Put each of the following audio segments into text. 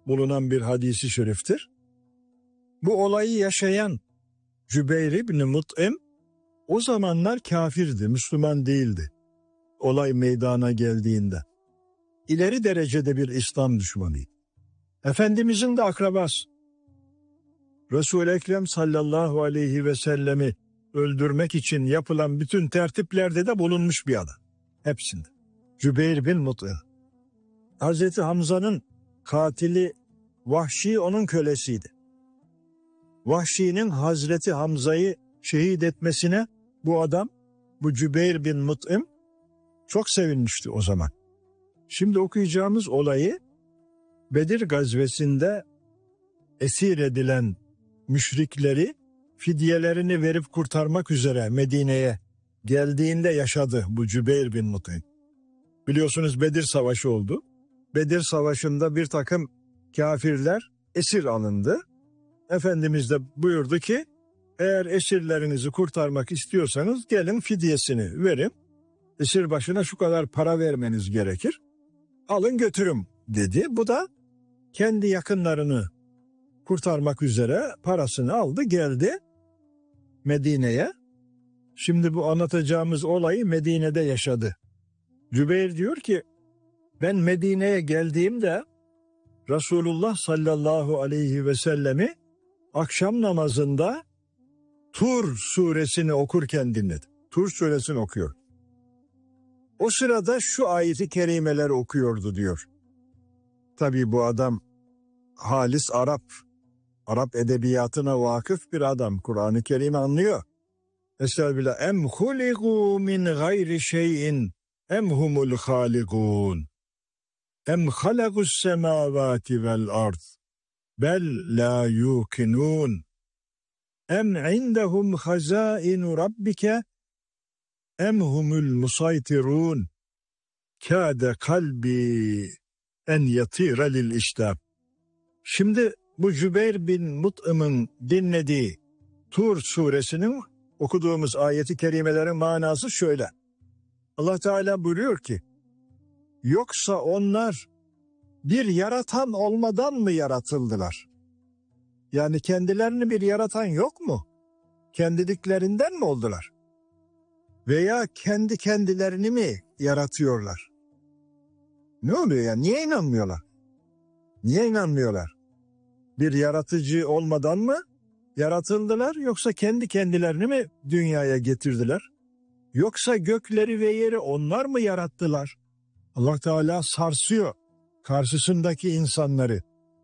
bulunan bir hadisi şeriftir. Bu olayı yaşayan Cübeyr ibn Mut'im o zamanlar kafirdi, Müslüman değildi. Olay meydana geldiğinde. İleri derecede bir İslam düşmanıydı. Efendimizin de akrabası. Resul-i Ekrem sallallahu aleyhi ve sellemi öldürmek için yapılan bütün tertiplerde de bulunmuş bir adam. Hepsinde. Cübeyr bin Mut'im. Hazreti Hamza'nın katili Vahşi onun kölesiydi. Vahşi'nin Hazreti Hamza'yı şehit etmesine bu Cübeyr bin Mut'im çok sevinmişti o zaman. Şimdi okuyacağımız olayı Bedir gazvesinde esir edilen müşrikleri fidyelerini verip kurtarmak üzere Medine'ye geldiğinde yaşadı bu Cübeyr bin Mut'im. Biliyorsunuz Bedir Savaşı oldu. Bedir Savaşı'nda bir takım kafirler esir alındı. Efendimiz de buyurdu ki eğer esirlerinizi kurtarmak istiyorsanız gelin fidyesini verin. Esir başına şu kadar para vermeniz gerekir. Alın götürün dedi. Bu da kendi yakınlarını kurtarmak üzere parasını aldı geldi Medine'ye. Şimdi bu anlatacağımız olayı Medine'de yaşadı. Cübeyr diyor ki ben Medine'ye geldiğimde Resulullah sallallahu aleyhi ve sellemi akşam namazında Tur suresini okurken dinledim. Tur suresini okuyor. O sırada şu ayeti kerimeler okuyordu diyor. Tabii bu adam halis Arap edebiyatına vakıf bir adam. Kur'an-ı Kerim'i anlıyor. Estağfirullah. Em huliku min gayri şeyin em humul halikun. Em halakus semavati vel ard. Bel la yukinun. Em indahum hazainu rabbike em humul musaytirun. Kâde kalbi en yatîre lil iştâb. Şimdi bu Cübeyr bin Mut'im'in dinlediği Tur suresinin okuduğumuz ayeti kerimelerin manası şöyle. Allah Teala buyuruyor ki yoksa onlar bir yaratan olmadan mı yaratıldılar? Yani kendilerini bir yaratan yok mu? Kendiliklerinden mi oldular? Veya kendi kendilerini mi yaratıyorlar? Ne oluyor ya? Niye inanmıyorlar? Niye inanmıyorlar? Bir yaratıcı olmadan mı yaratıldılar yoksa kendi kendilerini mi dünyaya getirdiler? Yoksa gökleri ve yeri onlar mı yarattılar? Allah Teala sarsıyor karşısındaki insanları.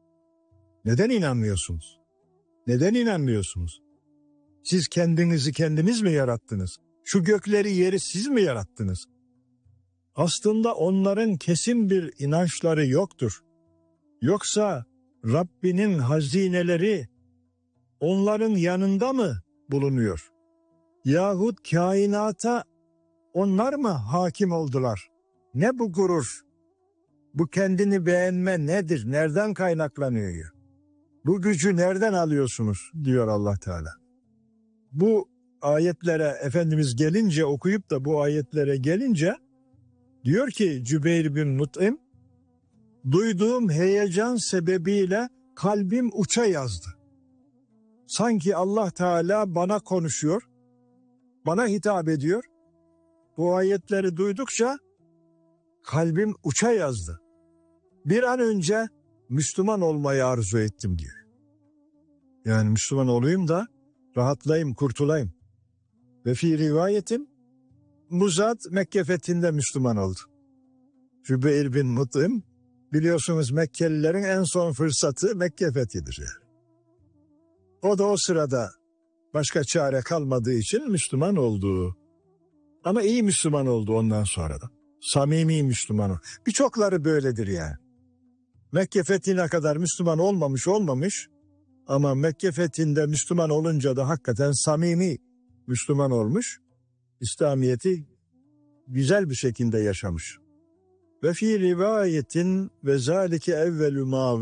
Neden inanmıyorsunuz? Neden inanmıyorsunuz? Siz kendinizi kendiniz mi yarattınız? Şu gökleri yeri siz mi yarattınız? Aslında onların kesin bir inançları yoktur. Yoksa Rabbinin hazineleri onların yanında mı bulunuyor? Yahut kainata onlar mı hakim oldular? Ne bu gurur? Bu kendini beğenme nedir? Nereden kaynaklanıyor? Bu gücü nereden alıyorsunuz? Diyor Allah Teala. Bu ayetlere Efendimiz gelince okuyup da bu ayetlere gelince diyor ki Cübeyr bin Mut'im duyduğum heyecan sebebiyle kalbim uça yazdı. Sanki Allah Teala bana konuşuyor, bana hitap ediyor. Bu ayetleri duydukça kalbim uça yazdı. Bir an önce Müslüman olmayı arzu ettim diyor. Yani Müslüman olayım da rahatlayayım, kurtulayım. Ve fi rivayetim Muzad Mekke fethinde Müslüman oldu. Cübeyr bin Mut'im biliyorsunuz Mekkelilerin en son fırsatı Mekke fethidir yani. O da o sırada başka çare kalmadığı için Müslüman oldu. Ama iyi Müslüman oldu ondan sonra da. Samimi Müslüman oldu. Birçokları böyledir yani. Mekke fethine kadar Müslüman olmamış ama Mekke fethinde Müslüman olunca da hakikaten samimi Müslüman olmuş. İslamiyet'i güzel bir şekilde yaşamış. Ve fi rivayetin ve zalike evvelü ma